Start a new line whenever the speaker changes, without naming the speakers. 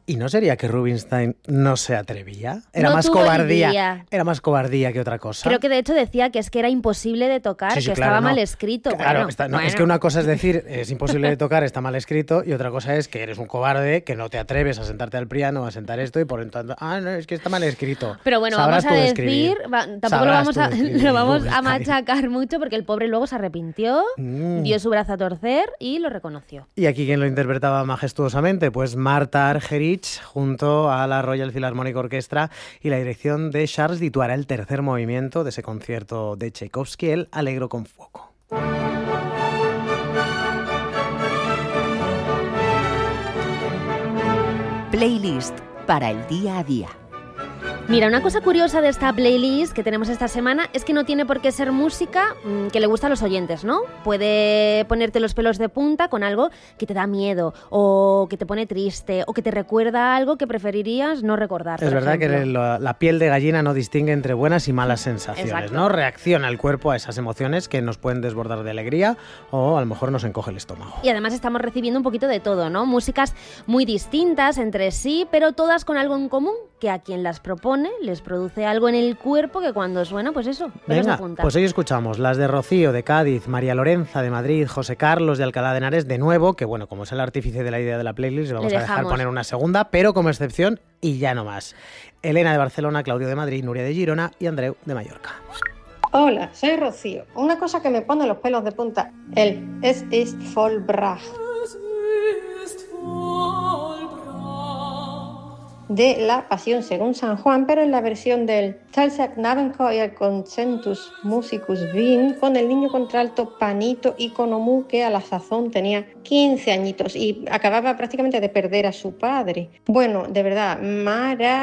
¿Y no sería que Rubinstein no se atrevía?
No
Más
tuvo
cobardía.
idea.
Era más cobardía que otra cosa.
Creo que de hecho decía que es que era imposible de tocar,
Sí,
que
claro,
estaba
no.
mal escrito.
Claro,
Bueno.
es que una cosa es decir, es imposible de tocar, está mal escrito, y otra cosa es que eres un cobarde, que no te atreves a sentarte al piano, a sentar esto, y por lo tanto, no, es que está mal escrito.
Pero bueno,
Sabrás
vamos a
tú
decir, tampoco
Sabrás
lo
tú de escribir,
vamos a
Rubinstein.
machacar mucho porque el pobre luego se arrepintió, dio su brazo a torcer y lo reconoció.
¿Y aquí quién lo interpretaba majestuosamente? Pues Marta Argerich, junto a la Royal Philharmonic Orchestra y la dirección de Charles Dutoit, el tercer movimiento de ese concierto de Tchaikovsky, el Allegro con fuoco.
Playlist para el día a día.
Mira, una cosa curiosa de esta playlist que tenemos esta semana es que no tiene por qué ser música que le gusta a los oyentes, ¿no? Puede ponerte los pelos de punta con algo que te da miedo, o que te pone triste, o que te recuerda algo que preferirías no recordar.
Es verdad
ejemplo.
que la piel de gallina no distingue entre buenas y malas sensaciones,
Exacto.
¿no? Reacciona el cuerpo a esas emociones que nos pueden desbordar de alegría o a lo mejor nos encoge el estómago.
Y además estamos recibiendo un poquito de todo, ¿no? Músicas muy distintas entre sí, pero todas con algo en común, que a quien las propone les produce algo en el cuerpo que cuando suena, pues eso, pelos de
Venga,
punta.
pues hoy escuchamos las de Rocío de Cádiz, María Lorenza de Madrid, José Carlos de Alcalá de Henares de nuevo, que bueno, como es el artífice de la idea de la playlist, le vamos a dejar poner una segunda, pero como excepción y ya no más. Elena de Barcelona, Claudio de Madrid, Nuria de Girona y Andreu de Mallorca.
Hola, soy Rocío. Una cosa que me pone los pelos de punta, el Es ist vollbracht de la Pasión según San Juan, pero en la versión del Talsagnabenchor Concentus Musicus Wien, con el niño contralto Panito Economou, que a la sazón tenía 15 añitos y acababa prácticamente de perder a su padre. Bueno, de verdad, maravilloso.